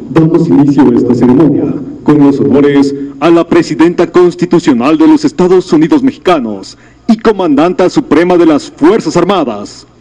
damos inicio a esta ceremonia con los honores a la Presidenta Constitucional de los Estados Unidos Mexicanos y Comandanta Suprema de las Fuerzas Armadas,